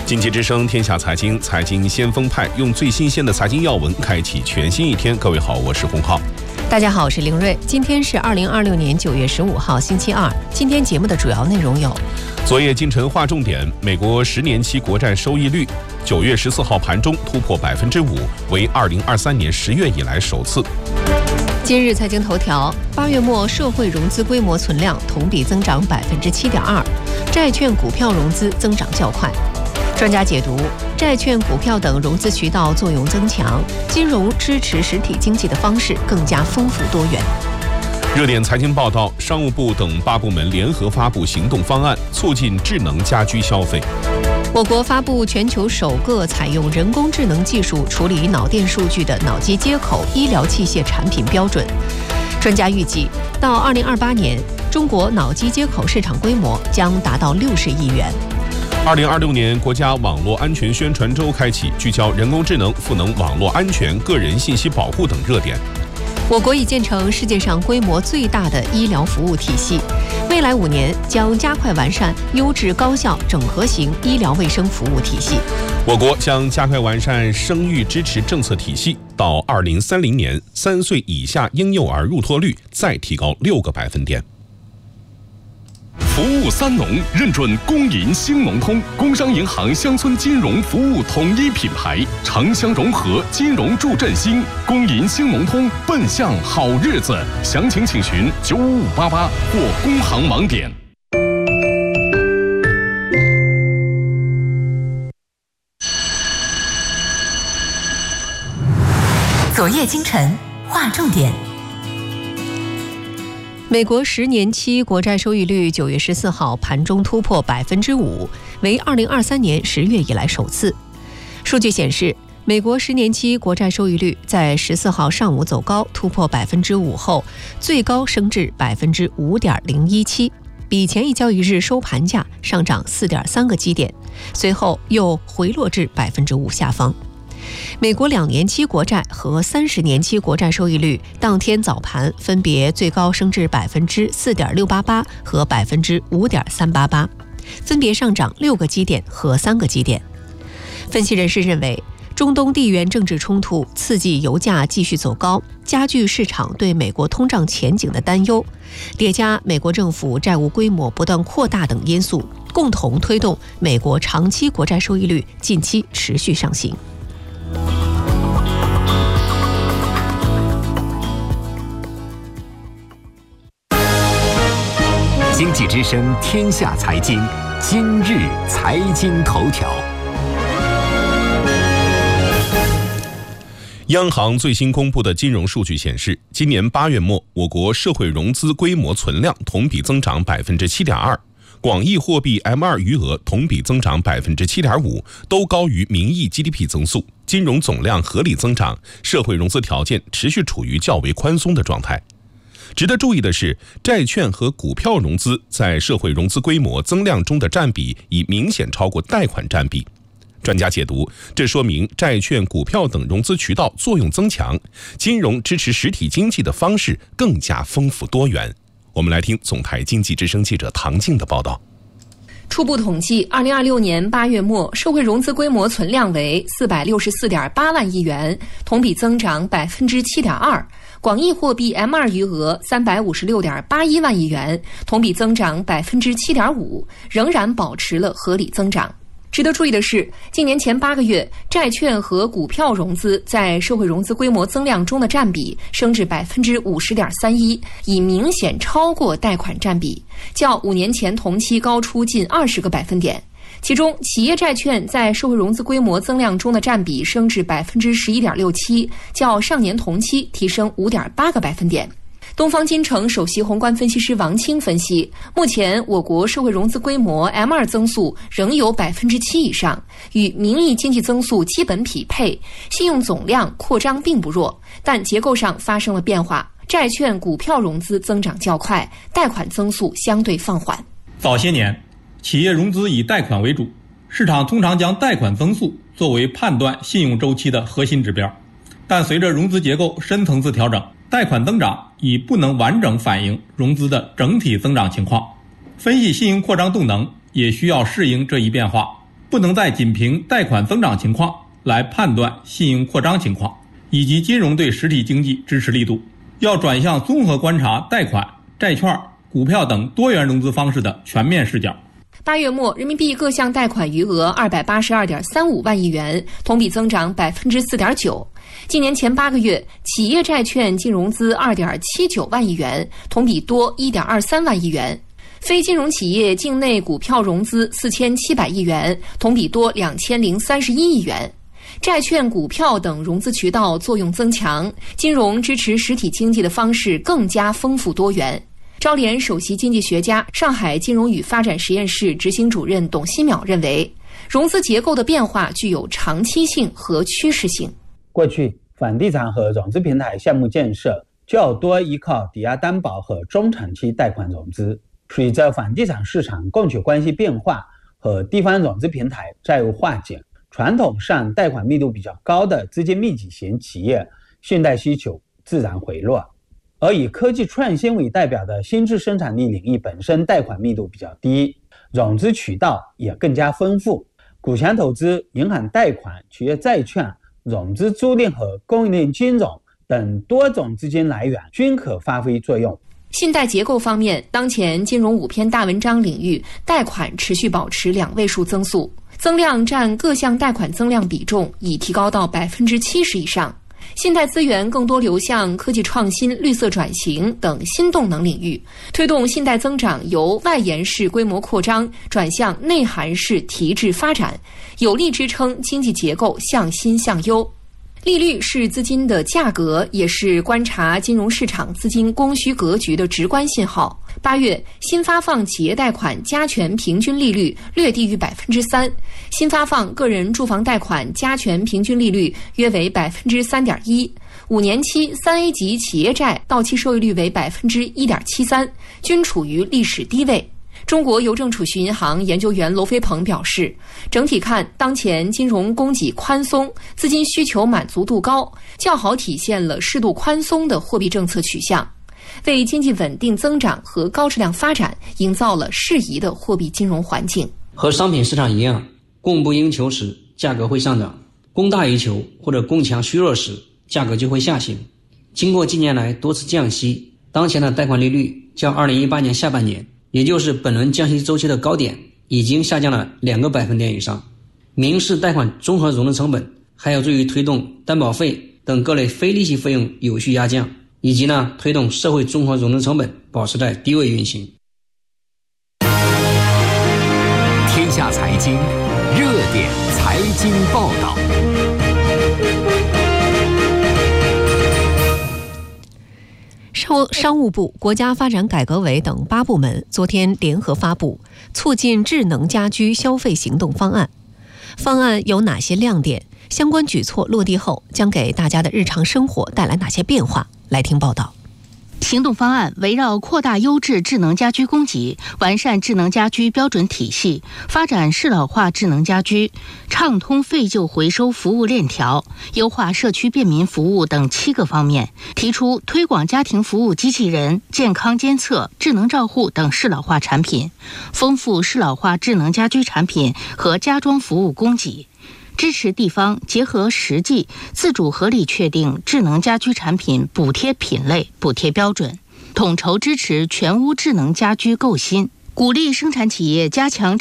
经济之声天下财经，财经先锋派，用最新鲜的财经要闻开启全新一天。各位好，我是洪浩。 大家好，我是凌睿。今天是2026年9月15号，星期二。今天节目的主要内容有： 昨夜今晨划重点，美国10年期国债收益率9月14号盘中突破5%，为2023年10月以来首次。 今日财经头条：8月末社会融资规模存量同比增长7.2%，债券、股票融资增长较快。专家解读，债券、股票等融资渠道作用增强，金融支持实体经济的方式更加丰富多元。 热点财经报道，商务部等8部门联合发布行动方案，促进智能家居消费。 我国发布全球首个采用人工智能技术处理脑电数据的脑机接口医疗器械产品标准。专家预计，到2028年，中国脑机接口市场规模将达到60亿元。 2026年国家网络安全宣传周开启，聚焦人工智能、赋能网络安全、个人信息保护等热点。 我国已建成世界上规模最大的医疗服务体系，未来5年将加快完善优质高效整合型医疗卫生服务体系。 我国将加快完善生育支持政策体系，到2030年，3岁以下婴幼儿入托率再提高6个百分点。 服务三农认准工银兴农通，工商银行乡村金融服务统一品牌，城乡融合，金融助振兴。工银兴农通，奔向好日子。详情请询95588或工行网点。 昨夜今晨划重点。 美国10年期国债收益率9月14号盘中突破5%，为2023年10月以来首次。数据显示，美国10年期国债收益率在14号上午走高，突破5%后，最高升至5.017%，比前一交易日收盘价上涨4.3个基点，随后又回落至5%下方。美国2年期国债和30年期国债收益率当天早盘分别最高升至4.688%和5.388%，分别上涨6个基点和3个基点。分析人士认为，中东地缘政治冲突刺激油价继续走高，加剧市场对美国通胀前景的担忧，叠加美国政府债务规模不断扩大等因素，共同推动美国长期国债收益率近期持续上行。 经济之声天下财经，今日财经头条。 央行最新公布的金融数据显示，今年8月末，我国社会融资规模存量同比增长7.2%，广义货币 M2 余额同比增长7.5%，都高于名义 GDP 增速，金融总量合理增长，社会融资条件持续处于较为宽松的状态。值得注意的是，债券和股票融资在社会融资规模增量中的占比已明显超过贷款占比。专家解读，这说明债券、股票等融资渠道作用增强，金融支持实体经济的方式更加丰富多元。我们来听总台经济之声记者唐静的报道。 初步统计，2026年8月末，社会融资规模存量为464.8万亿元，同比增长7.2%。广义货币 M2 余额356.81万亿元，同比增长7.5%，仍然保持了合理增长。值得注意的是，今年前8个月，债券和股票融资在社会融资规模增量中的占比升至50.31%，已明显超过贷款占比，较5年前同期高出近20个百分点。其中，企业债券在社会融资规模增量中的占比升至11.67%，较上年同期提升5.8个百分点。东方金城首席宏观分析师王清分析，目前我国社会融资规模 M2 增速仍有7%以上，与名义经济增速基本匹配，信用总量扩张并不弱，但结构上发生了变化，债券、股票融资增长较快，贷款增速相对放缓。 早些年，企业融资以贷款为主，市场通常将贷款增速作为判断信用周期的核心指标，但随着融资结构深层次调整，贷款增长已不能完整反映融资的整体增长情况，分析信用扩张动能也需要适应这一变化。 不能再仅凭贷款增长情况来判断信用扩张情况以及金融对实体经济支持力度，要转向综合观察贷款、债券、股票等多元融资方式的全面视角。 8月末，人民币各项贷款余额282.35万亿元，同比增长4.9%。今年前8个月，企业债券净融资2.79万亿元，同比多1.23万亿元。非金融企业境内股票融资4700亿元，同比多2031亿元。债券、股票等融资渠道作用增强，金融支持实体经济的方式更加丰富多元。招联首席经济学家、上海金融与发展实验室执行主任董希淼认为，融资结构的变化具有长期性和趋势性。 过去，房地产和融资平台项目建设较多依靠抵押担保和中长期贷款融资。随着房地产市场供求关系变化和地方融资平台债务化简，传统上贷款密度比较高的资金密集型企业信贷需求自然回落。而以科技创新为代表的新质生产力领域本身贷款密度比较低，融资渠道也更加丰富，股权投资、银行贷款、企业债券、融资租赁和供应链金融等多种资金来源均可发挥作用。 信贷结构方面，当前金融5篇大文章领域贷款持续保持2位数增速，增量占各项贷款增量比重已提高到70%以上。信贷资源更多流向科技创新、绿色转型等新动能领域，推动信贷增长由外延式规模扩张转向内涵式提质发展，有力支撑经济结构向新向优。利率是资金的价格，也是观察金融市场资金供需格局的直观信号。8月，新发放企业贷款加权平均利率略低于3%，新发放个人住房贷款加权平均利率约为3.1%，5年期3A 级企业债到期收益率为1.73%，均处于历史低位。中国邮政储蓄银行研究员娄飞鹏表示，整体看，当前金融供给宽松，资金需求满足度高，较好体现了适度宽松的货币政策取向，为经济稳定增长和高质量发展营造了适宜的货币金融环境。 和商品市场一样，供不应求时价格会上涨，供大于求或者供强虚弱时价格就会下行。经过近年来多次降息，当前的贷款利率较2018年下半年，也就是本轮降息周期的高点，已经下降了2个百分点以上。民事贷款综合融资成本还有助于推动担保费等各类非利息费用有序压降，以及推动社会综合融资成本保持在低位运行。 天下财经热点财经报道。 商务部、国家发展改革委等8部门昨天联合发布促进智能家居消费行动方案。方案有哪些亮点？相关举措落地后将给大家的日常生活带来哪些变化？来听报道。 行动方案围绕扩大优质智能家居供给、完善智能家居标准体系、发展适老化智能家居、畅通废旧回收服务链条、优化社区便民服务等7个方面，提出推广家庭服务机器人、健康监测、智能照护等适老化产品，丰富适老化智能家居产品和家装服务供给，支持地方结合实际，自主合理确定智能家居产品补贴品类、补贴标准，统筹支持全屋智能家居购新，鼓励生产企业加强